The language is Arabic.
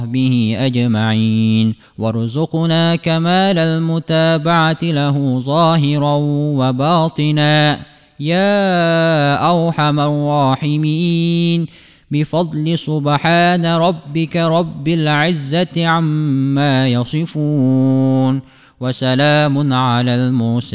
وصحبه أجمعين، وارزقنا كمال المتابعة له ظاهرا وباطنا يا أرحم الراحمين، بفضل سبحان ربك رب العزة عما يصفون، وسلام على المرسلين.